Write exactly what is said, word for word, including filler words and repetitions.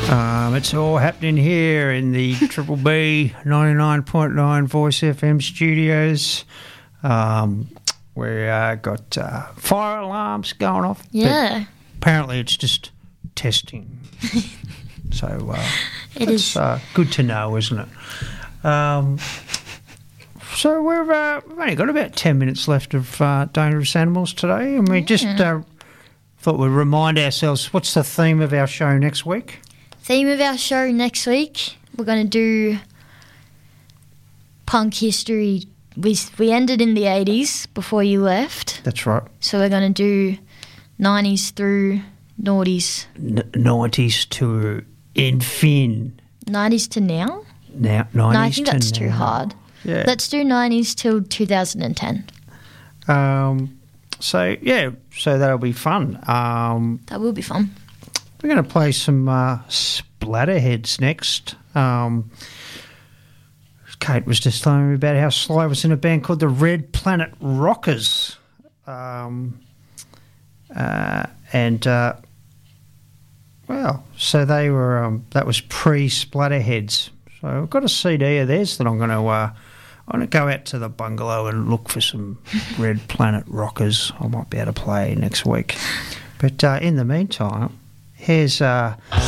Um, it's all happening here in the Triple B ninety-nine point nine Voice F M studios. Um, we uh, got uh, fire alarms going off. Yeah. Apparently it's just testing. so uh, it it's is. Uh, good to know, isn't it? Um, so we've, uh, we've only got about ten minutes left of uh, Dangerous Animals today, and we Yeah. just uh, thought we'd remind ourselves, what's the theme of our show next week? Theme of our show next week, we're going to do punk history. We we ended in the eighties before you left. That's right. So we're going to do nineties through noughties. N- nineties to infin. nineties to now? Now, nineties No, I think to that's now. too hard. Yeah. Let's do nineties till two thousand ten. Um, so, yeah, so that'll be fun. Um, That will be fun. we're going to play some uh, Splatterheads next. Um, Kate was just telling me about how Sly was in a band called the Red Planet Rockers. Um, uh, and, uh, well, so they were, um, that was pre-Splatterheads. So I've got a C D of theirs that I'm going to, uh, I'm going to go out to the bungalow and look for some Red Planet Rockers. I might be able to play next week. But uh, in the meantime, here's uh,